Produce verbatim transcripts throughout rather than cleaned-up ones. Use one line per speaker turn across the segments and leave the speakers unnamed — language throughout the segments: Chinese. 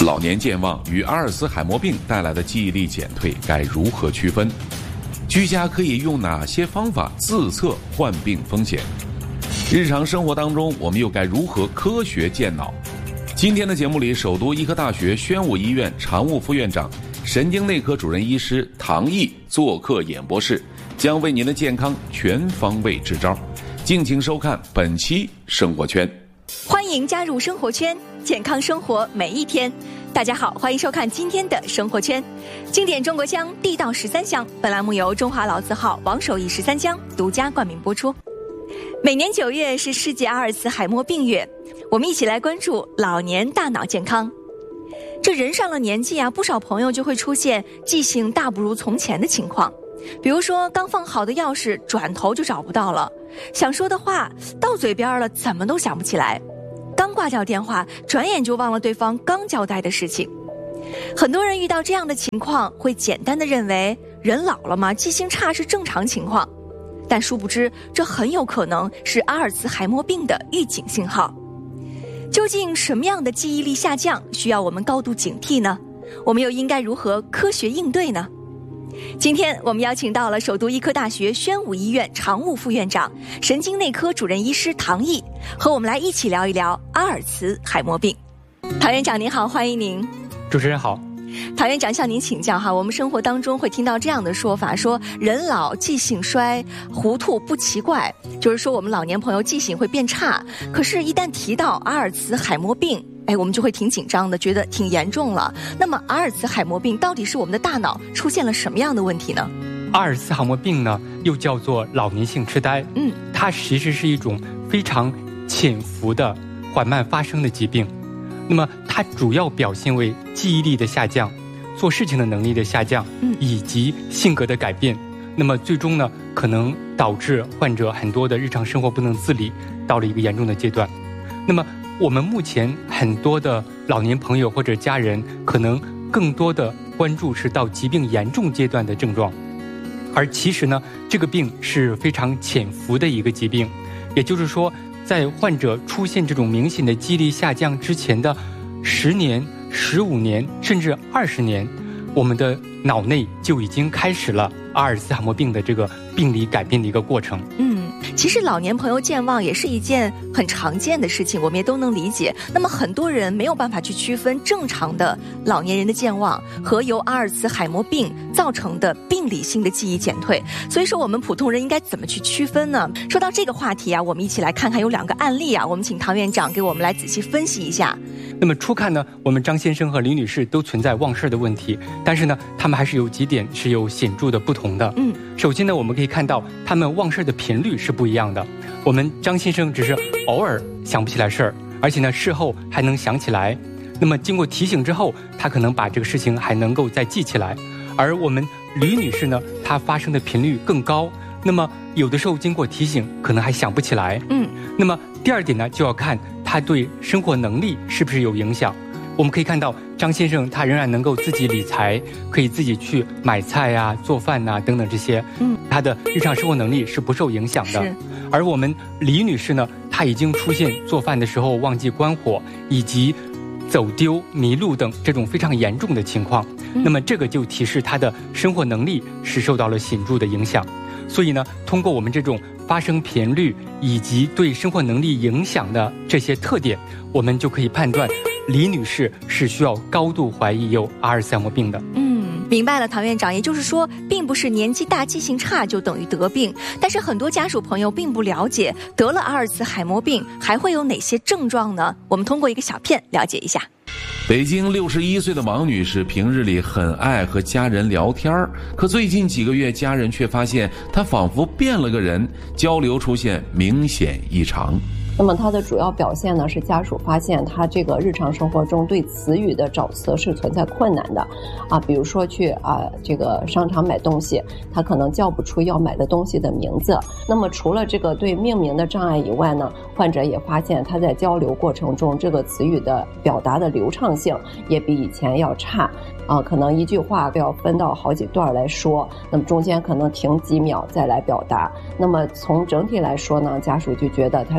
老年健忘与阿尔茨海默病带来的记忆力减退该如何区分？居家可以用哪些方法自测患病风险？日常生活当中我们又该如何科学健脑？今天的节目里，首都医科大学宣武医院常务副院长、神经内科主任医师唐毅做客演播室，将为您的健康全方位支招。敬请收看本期生活圈。
欢迎加入生活圈，健康生活每一天。大家好，欢迎收看今天的生活圈。经典中国香，地道十三香。本栏目由中华老字号王守义十三香独家冠名播出。每年九月是世界阿尔茨海默病月，我们一起来关注老年大脑健康。这人上了年纪啊，不少朋友就会出现记性大不如从前的情况。比如说，刚放好的钥匙转头就找不到了，想说的话到嘴边了，怎么都想不起来。刚挂掉电话，转眼就忘了对方刚交代的事情。很多人遇到这样的情况，会简单的认为人老了嘛，记性差是正常情况，但殊不知这很有可能是阿尔茨海默病的预警信号。究竟什么样的记忆力下降需要我们高度警惕呢？我们又应该如何科学应对呢？今天我们邀请到了首都医科大学宣武医院常务副院长、神经内科主任医师唐毅，和我们来一起聊一聊阿尔茨海默病。唐院长您好，欢迎您。
主持人好。
唐院长向您请教哈，我们生活当中会听到这样的说法，说人老记性衰，糊涂不奇怪，就是说我们老年朋友记性会变差。可是，一旦提到阿尔茨海默病，哎，我们就会挺紧张的，觉得挺严重了。那么，阿尔茨海默病到底是我们的大脑出现了什么样的问题呢？
阿尔茨海默病呢，又叫做老年性痴呆，嗯，它其实是一种非常潜伏的、缓慢发生的疾病。那么它主要表现为记忆力的下降、做事情的能力的下降，嗯，以及性格的改变。那么最终呢，可能导致患者很多的日常生活不能自理，到了一个严重的阶段。那么我们目前很多的老年朋友或者家人，可能更多的关注是到疾病严重阶段的症状，而其实呢，这个病是非常潜伏的一个疾病，也就是说，在患者出现这种明显的记忆力下降之前的十年、十五年甚至二十年，我们的脑内就已经开始了阿尔茨海默病的这个病理改变的一个过程。
嗯，其实老年朋友健忘也是一件很常见的事情，我们也都能理解。那么很多人没有办法去区分正常的老年人的健忘和由阿尔茨海默病造成的病理性的记忆减退，所以说我们普通人应该怎么去区分呢？说到这个话题啊，我们一起来看看有两个案例啊，我们请唐院长给我们来仔细分析一下。
那么初看呢，我们张先生和李女士都存在忘事的问题，但是呢，他们还是有几点是有显著的不同的。嗯，首先呢，我们可以看到他们忘事的频率是不一样的。我们张先生只是偶尔想不起来事儿，而且呢，事后还能想起来。那么经过提醒之后，他可能把这个事情还能够再记起来。而我们吕女士呢，她发生的频率更高，那么有的时候经过提醒，可能还想不起来。嗯，那么第二点呢，就要看他对生活能力是不是有影响。我们可以看到张先生他仍然能够自己理财，可以自己去买菜啊、做饭啊等等这些，嗯，他的日常生活能力是不受影响的。而我们李女士呢，她已经出现做饭的时候忘记关火，以及走丢、迷路等这种非常严重的情况，嗯，那么这个就提示她的生活能力是受到了显著的影响。所以呢，通过我们这种发生频率以及对生活能力影响的这些特点，我们就可以判断李女士是需要高度怀疑有阿尔茨海默病的。
嗯，明白了，唐院长。也就是说，并不是年纪大记性差就等于得病，但是很多家属朋友并不了解得了阿尔茨海默病还会有哪些症状呢？我们通过一个小片了解一下。
北京六十一岁的王女士平日里很爱和家人聊天，可最近几个月家人却发现她仿佛变了个人，交流出现明显异常。
那么它的主要表现呢，是家属发现他这个日常生活中对词语的找词是存在困难的，啊，比如说去啊这个商场买东西，他可能叫不出要买的东西的名字。那么除了这个对命名的障碍以外呢，患者也发现他在交流过程中这个词语的表达的流畅性也比以前要差。啊，可能一句话都要分到好几段来说，那么中间可能停几秒再来表达。那么从整体来说呢，家属就觉得他这个语言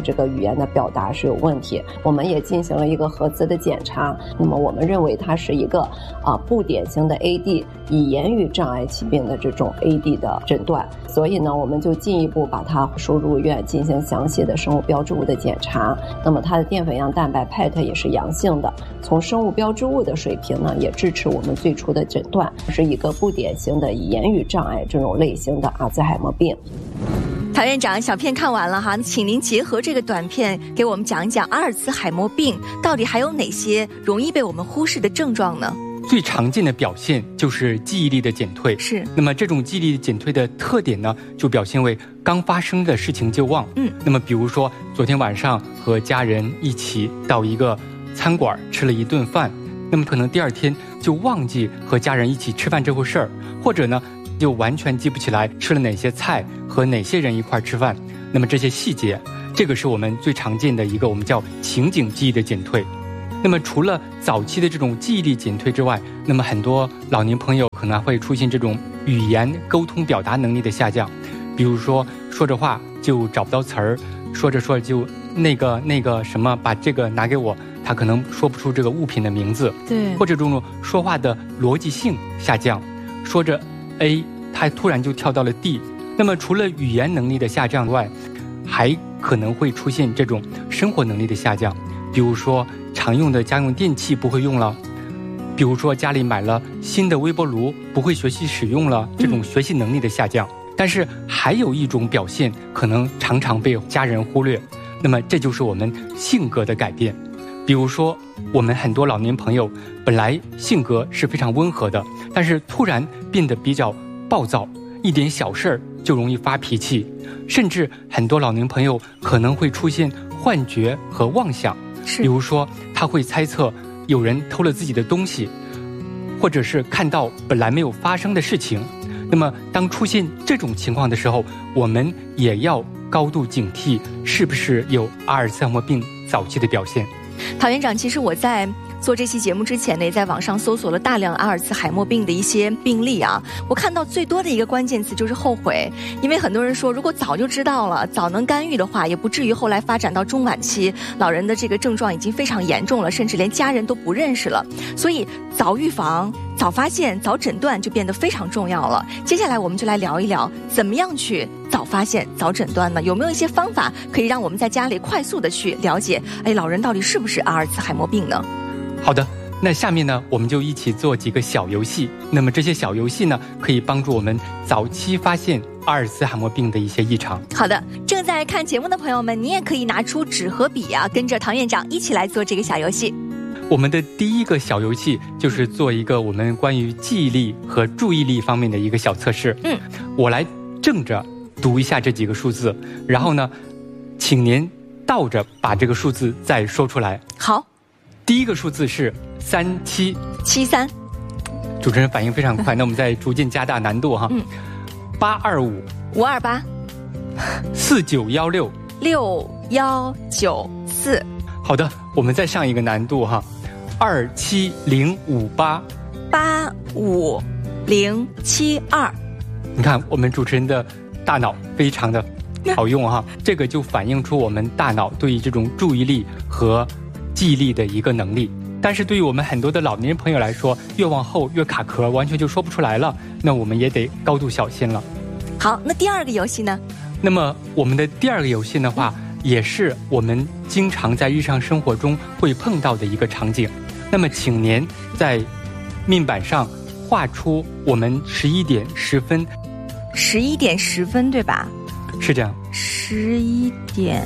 言的表达是有问题。我们也进行了一个核磁的检查，那么我们认为它是一个啊不典型的 A D 以言语障碍疾病的这种 A D 的诊断，所以呢，我们就进一步把它输入院进行详细的生物标志物的检查。那么它的淀粉样蛋白 P E T 也是阳性的，从生物标志物的水平呢，也支持我们最初的诊断是一个不典型的以言语障碍这种类型的阿兹海默病。
陶院长，小片看完了哈，请您结合这个短片给我们讲一讲阿尔茨海默病到底还有哪些容易被我们忽视的症状呢？
最常见的表现就是记忆力的减退。
是。
那么这种记忆力减退的特点呢，就表现为刚发生的事情就忘。
嗯。
那么比如说昨天晚上和家人一起到一个餐馆吃了一顿饭，那么可能第二天就忘记和家人一起吃饭这回事儿，或者呢就完全记不起来吃了哪些菜和哪些人一块吃饭。那么这些细节，这个是我们最常见的一个我们叫情景记忆的减退。那么除了早期的这种记忆力减退之外，那么很多老年朋友可能还会出现这种语言沟通表达能力的下降，比如说说着话就找不到词儿，说着说着就那个那个什么把这个拿给我，他可能说不出这个物品的名字。
对。
或者这种说话的逻辑性下降，说着 A 他突然就跳到了 D。 那么除了语言能力的下降外，还可能会出现这种生活能力的下降，比如说常用的家用电器不会用了，比如说家里买了新的微波炉不会学习使用了，这种学习能力的下降。嗯、但是还有一种表现可能常常被家人忽略，那么这就是我们性格的改变。比如说我们很多老年朋友本来性格是非常温和的，但是突然变得比较暴躁，一点小事儿就容易发脾气，甚至很多老年朋友可能会出现幻觉和妄想。比如说他会猜测有人偷了自己的东西，或者是看到本来没有发生的事情。那么当出现这种情况的时候，我们也要高度警惕是不是有阿尔茨海默病早期的表现。
陶院长，其实我在做这期节目之前呢，也在网上搜索了大量阿尔茨海默病的一些病例啊。我看到最多的一个关键词就是后悔，因为很多人说，如果早就知道了，早能干预的话，也不至于后来发展到中晚期，老人的这个症状已经非常严重了，甚至连家人都不认识了。所以早预防、早发现、早诊断就变得非常重要了。接下来我们就来聊一聊，怎么样去早发现、早诊断呢？有没有一些方法可以让我们在家里快速的去了解，哎，老人到底是不是阿尔茨海默病呢？
好的，那下面呢，我们就一起做几个小游戏。那么这些小游戏呢，可以帮助我们早期发现阿尔茨海默病的一些异常。
好的，正在看节目的朋友们，你也可以拿出纸和笔啊，跟着唐院长一起来做这个小游戏。
我们的第一个小游戏就是做一个我们关于记忆力和注意力方面的一个小测试。
嗯，
我来正着读一下这几个数字，然后呢，请您倒着把这个数字再说出来。
好。
第一个数字是三七
七三，
主持人反应非常快，那我们再逐渐加大难度哈。
嗯，
八二五
五二八
四九幺六
六幺九四。
好的，我们再上一个难度哈，二七零五八
八五零七二。
你看，我们主持人的大脑非常的好用哈，这个就反映出我们大脑对于这种注意力和记忆力的一个能力。但是对于我们很多的老年人朋友来说，越往后越卡壳，完全就说不出来了，那我们也得高度小心了。
好，那第二个游戏呢？
那么我们的第二个游戏的话，也是我们经常在日常生活中会碰到的一个场景。那么请您在面板上画出我们十一点十分。
十一点十分对吧？
是这样。
十一点。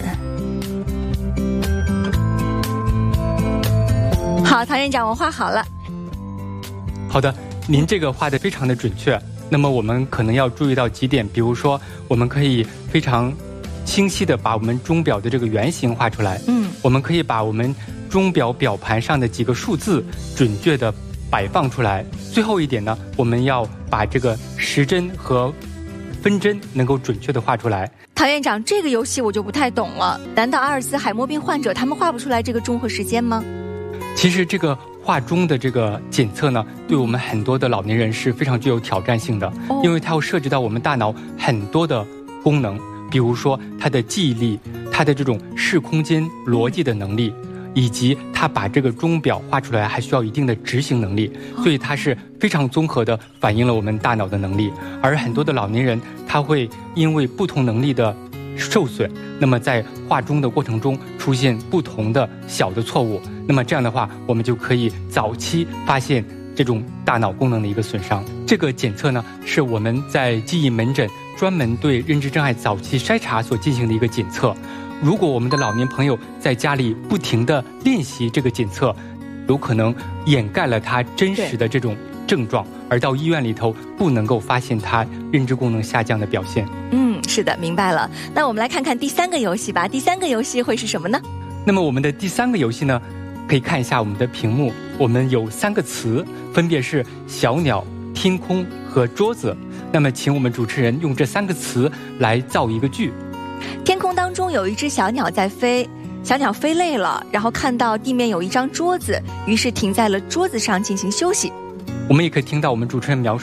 好，唐院长，我画好了。
好的，您这个画得非常的准确。那么我们可能要注意到几点，比如说，我们可以非常清晰的把我们钟表的这个圆形画出来。
嗯，
我们可以把我们钟表表盘上的几个数字准确的摆放出来。最后一点呢，我们要把这个时针和分针能够准确的画出来。
唐院长，这个游戏我就不太懂了，难道阿尔茨海默病患者他们画不出来这个钟和时间吗？
其实这个画钟的这个检测呢，对我们很多的老年人是非常具有挑战性的。哦，因为它要涉及到我们大脑很多的功能，比如说它的记忆力、它他的这种视空间逻辑的能力，以及他把这个钟表画出来还需要一定的执行能力，所以它是非常综合的反映了我们大脑的能力。而很多的老年人他会因为不同能力的受损，那么在画钟的过程中出现不同的小的错误，那么这样的话我们就可以早期发现这种大脑功能的一个损伤。这个检测呢是我们在记忆门诊专门对认知障碍早期筛查所进行的一个检测。如果我们的老年朋友在家里不停地练习这个检测，有可能掩盖了他真实的这种症状，而到医院里头不能够发现他认知功能下降的表现。
嗯，是的，明白了。那我们来看看第三个游戏吧。第三个游戏会是什么呢？
那么我们的第三个游戏呢，可以看一下我们的屏幕，我们有三个词，分别是小鸟、天空和桌子。那么请我们主持人用这三个词来造一个句。
天空当中有一只小鸟在飞，小鸟飞累了，然后看到地面有一张桌子，于是停在了桌子上进行休息。
我们也可以听到我们主持人描述